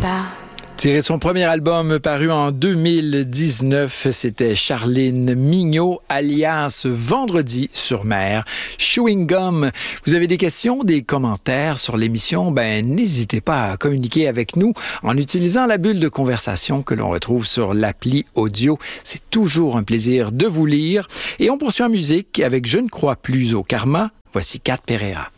ça. Tiré de son premier album paru en 2019, c'était Charline Mignot, alias Vendredi sur mer. Chewing Gum. Vous avez des questions, des commentaires sur l'émission? N'hésitez pas à communiquer avec nous en utilisant la bulle de conversation que l'on retrouve sur l'appli audio. C'est toujours un plaisir de vous lire. Et on poursuit en musique avec Je ne crois plus au karma. Voici Kat Pereira.